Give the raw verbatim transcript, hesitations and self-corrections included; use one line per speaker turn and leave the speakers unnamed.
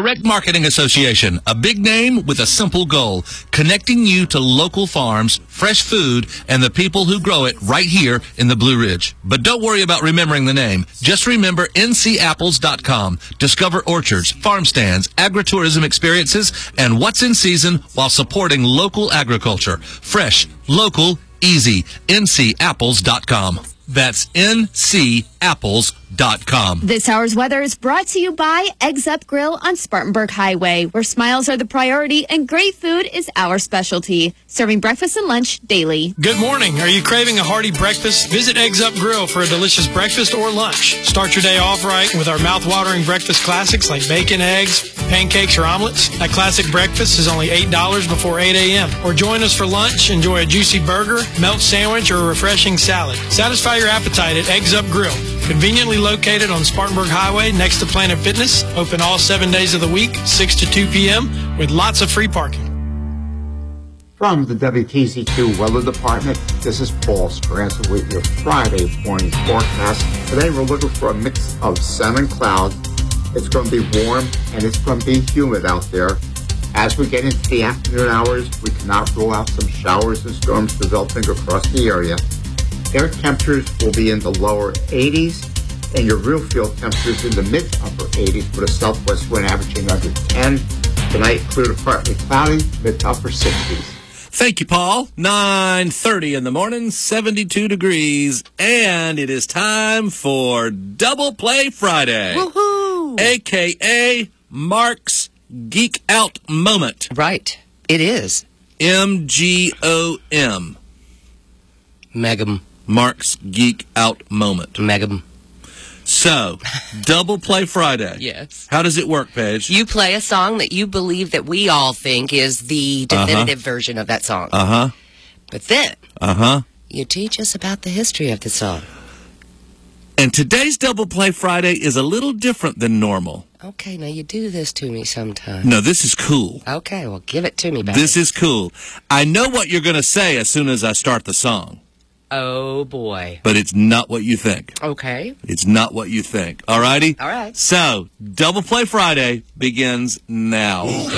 Direct Marketing Association, a big name with a simple goal, connecting you to local farms, fresh food, and the people who grow it right here in the Blue Ridge. But don't worry about remembering the name. Just remember N C apples dot com. Discover orchards, farm stands, agritourism experiences, and what's in season while supporting local agriculture. Fresh, local, easy. N C apples dot com. That's N C apples dot com.
This hour's weather is brought to you by Eggs Up Grill on Spartanburg Highway, where smiles are the priority and great food is our specialty. Serving breakfast and lunch daily.
Good morning. Are you craving a hearty breakfast? Visit Eggs Up Grill for a delicious breakfast or lunch. Start your day off right with our mouth-watering breakfast classics like bacon, eggs, pancakes, or omelets. That classic breakfast is only eight dollars before eight a.m. Or join us for lunch. Enjoy a juicy burger, melt sandwich, or a refreshing salad. Satisfy your appetite at Eggs Up Grill. Conveniently located on Spartanburg Highway next to Planet Fitness. Open all seven days of the week, six to two p.m. with lots of free parking.
From the W T Z Q Weather Department, this is Paul Scranton with your Friday morning forecast. Today we're looking for a mix of sun and clouds. It's going to be warm and it's going to be humid out there. As we get into the afternoon hours, we cannot rule out some showers and storms developing across the area. Air temperatures will be in the lower eighties, and your real field temperatures in the mid-upper eighties with a southwest wind averaging under ten. Tonight, clear to partly cloudy, mid-to-upper sixties.
Thank you, Paul. nine thirty in the morning, seventy-two degrees, and it is time for Double Play Friday.
Woohoo!
A K A Mark's Geek Out Moment.
Right. It is.
M G O M.
Megam.
Mark's Geek Out Moment.
Megam.
So, Double Play Friday.
Yes.
How does it work, Paige?
You play a song that you believe that we all think is the definitive
uh-huh.
version of that song.
Uh-huh.
But then,
uh-huh.
you teach us about the history of the song.
And today's Double Play Friday is a little different than normal.
Okay, now you do this to me sometime.
No, this is cool.
Okay, well, give it to me, baby.
This is cool. I know what you're going to say as soon as I start the song.
Oh, boy.
But it's not what you think.
Okay.
It's not what you think. All righty?
All right.
So, Double Play Friday begins now.